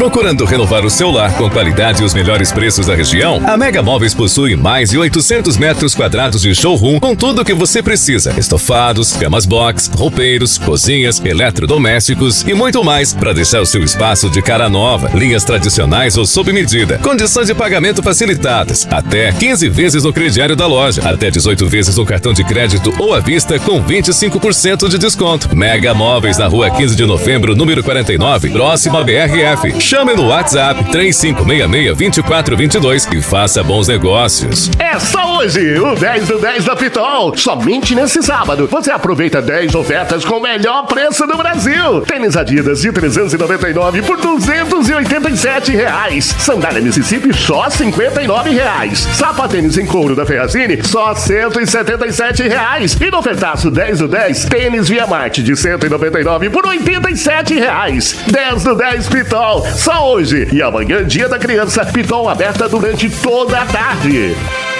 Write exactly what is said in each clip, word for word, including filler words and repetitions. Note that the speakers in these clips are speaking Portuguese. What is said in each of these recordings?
Procurando renovar o seu lar com qualidade e os melhores preços da região? A Mega Móveis possui mais de oitocentos metros quadrados de showroom com tudo o que você precisa. Estofados, camas box, roupeiros, cozinhas, eletrodomésticos e muito mais para deixar o seu espaço de cara nova. Linhas tradicionais ou sob medida. Condições de pagamento facilitadas. Até quinze vezes no crediário da loja. Até dezoito vezes no cartão de crédito ou à vista com vinte e cinco por cento de desconto. Mega Móveis na rua quinze de novembro, número quarenta e nove, próximo a B R F. Chame no WhatsApp três cinco seis seis, dois quatro dois dois e faça bons negócios. É só hoje, o dez do dez da Pitol. Somente nesse sábado, você aproveita dez ofertas com o melhor preço do Brasil. Tênis Adidas de trezentos e noventa e nove por duzentos e oitenta e sete reais. Sandália Mississippi só cinquenta e nove reais. Sapatênis em couro da Ferrazini só cento e setenta e sete reais. E no ofertaço dez do dez, tênis Via Marte de cento e noventa e nove por oitenta e sete reais. dez do dez Pitol, só hoje. E amanhã, dia da criança, Pitol aberta durante toda a tarde.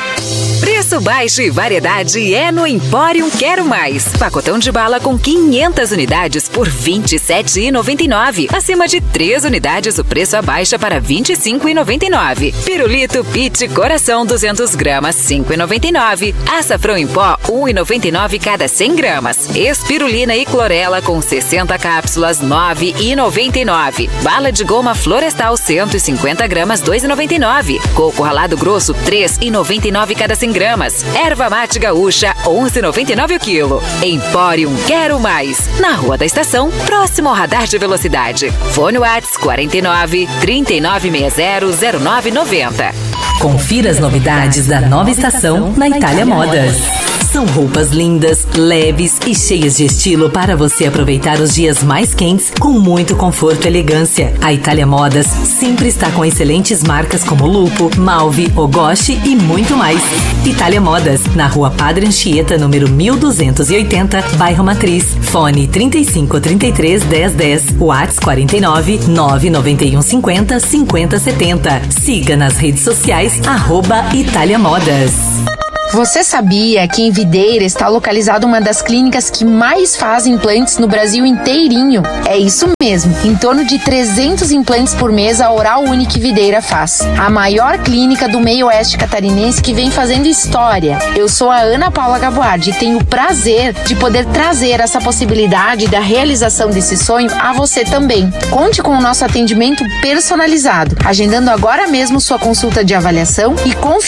Preço baixo e variedade é no Empório Quero Mais. Pacotão de bala com quinhentas unidades por vinte e sete reais e noventa e nove centavos. Acima de três unidades, o preço abaixa para vinte e cinco reais e noventa e nove centavos. Pirulito Pit Coração duzentas gramas, cinco reais e noventa e nove centavos. Açafrão em pó, um real e noventa e nove centavos cada cem gramas. Espirulina e clorela com sessenta cápsulas, nove reais e noventa e nove centavos. Bala de goma florestal, cento e cinquenta gramas, dois reais e noventa e nove centavos. Coco ralado grosso, três reais e noventa e nove centavos cada cem gramas. Erva mate gaúcha, onze reais e noventa e nove centavos o quilo. Empório Quero Mais. Na Rua da Estação, próximo ao radar de velocidade. Fone WhatsApp quarenta e nove, trinta e nove sessenta, zero nove noventa. Confira as novidades da nova estação na Itália Modas. São roupas lindas, leves e cheias de estilo para você aproveitar os dias mais quentes com muito conforto e elegância. A Itália Modas sempre está com excelentes marcas como Lupo, Malve, Ogoshi e muito mais. Itália Modas, na Rua Padre Anchieta, número mil duzentos e oitenta, bairro Matriz. Fone trinta e cinco, trinta e três, dez, dez. WhatsApp quarenta e nove, nove nove um, cinquenta, cinquenta, setenta. Siga nas redes sociais, arroba Itália Modas. Você sabia que em Videira está localizada uma das clínicas que mais fazem implantes no Brasil inteirinho? É isso mesmo, em torno de trezentos implantes por mês a Oral Unique Videira faz. A maior clínica do meio oeste catarinense que vem fazendo história. Eu sou a Ana Paula Gaboardi e tenho o prazer de poder trazer essa possibilidade da realização desse sonho a você também. Conte com o nosso atendimento personalizado, agendando agora mesmo sua consulta de avaliação e confirmação